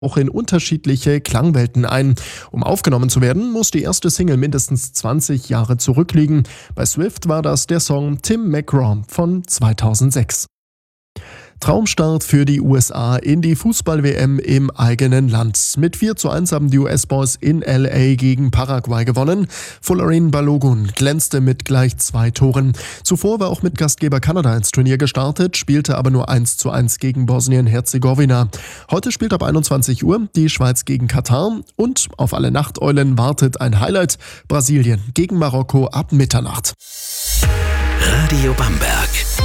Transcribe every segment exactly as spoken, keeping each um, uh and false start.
auch in unterschiedliche Klangwelten ein. Um aufgenommen zu werden, muss die erste Single mindestens zwanzig Jahre zurückliegen. Bei Swift war das der Song Tim McGraw von zweitausendsechs. Traumstart für die U S A in die Fußball-W M im eigenen Land. Mit vier zu eins haben die U S-Boys in L A gegen Paraguay gewonnen. Folarin Balogun glänzte mit gleich zwei Toren. Zuvor war auch mit Gastgeber Kanada ins Turnier gestartet, spielte aber nur eins zu eins gegen Bosnien-Herzegowina. Heute spielt ab einundzwanzig Uhr die Schweiz gegen Katar und auf alle Nachteulen wartet ein Highlight: Brasilien gegen Marokko ab Mitternacht. Radio Bamberg.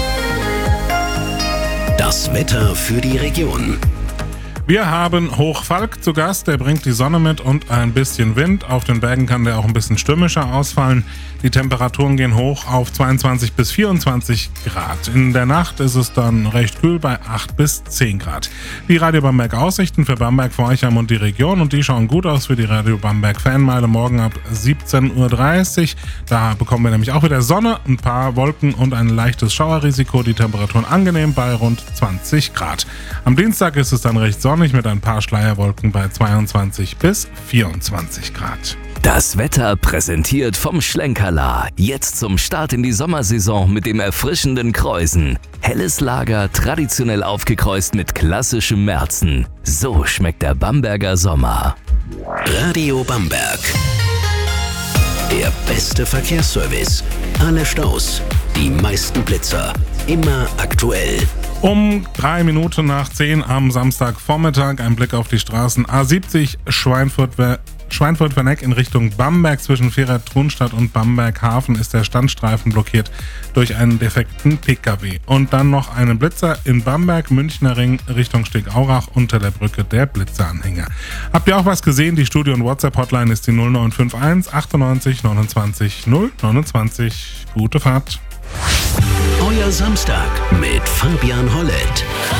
Das Wetter für die Region. Wir haben Hochfalk zu Gast, der bringt die Sonne mit und ein bisschen Wind. Auf den Bergen kann der auch ein bisschen stürmischer ausfallen. Die Temperaturen gehen hoch auf zweiundzwanzig bis vierundzwanzig Grad. In der Nacht ist es dann recht kühl bei acht bis zehn Grad. Die Radio Bamberg Aussichten für Bamberg, Forchheim und die Region, und die schauen gut aus für die Radio Bamberg Fanmeile morgen ab siebzehn Uhr dreißig. Da bekommen wir nämlich auch wieder Sonne, ein paar Wolken und ein leichtes Schauerrisiko. Die Temperaturen angenehm bei rund zwanzig Grad. Am Dienstag ist es dann recht sonnig mit ein paar Schleierwolken bei zweiundzwanzig bis vierundzwanzig Grad. Das Wetter präsentiert vom Schlenkerla. Jetzt zum Start in die Sommersaison mit dem erfrischenden Kreusen. Helles Lager, traditionell aufgekreuzt mit klassischem Märzen. So schmeckt der Bamberger Sommer. Radio Bamberg. Der beste Verkehrsservice. Alle Staus, die meisten Blitzer. Immer aktuell. Um drei Minuten nach zehn am Samstagvormittag ein Blick auf die Straßen. A siebzig Schweinfurt Schweinfurt-Werneck in Richtung Bamberg. Zwischen Vierert-Trunstadt und Bamberg-Hafen ist der Standstreifen blockiert durch einen defekten P K W. Und dann noch einen Blitzer in Bamberg, Münchner Ring Richtung Steg-Aurach unter der Brücke der Blitzeranhänger. Habt ihr auch was gesehen? Die Studio- und WhatsApp-Hotline ist die null neun fünf eins achtundneunzig neunundzwanzig null neunundzwanzig. Gute Fahrt. Euer Samstag mit Fabian Hollett.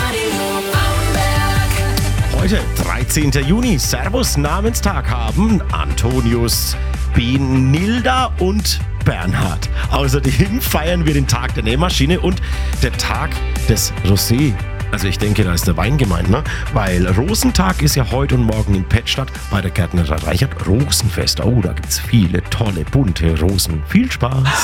Heute, dreizehnten Juni, Servus Namenstag haben Antonius, Benilda und Bernhard. Außerdem feiern wir den Tag der Nähmaschine und der Tag des Rosé. Also ich denke, da ist der Wein gemeint, ne? Weil Rosentag ist ja heute und morgen in Pettstadt bei der Gärtnerei Reichert Rosenfest. Oh, da gibt's viele tolle, bunte Rosen. Viel Spaß!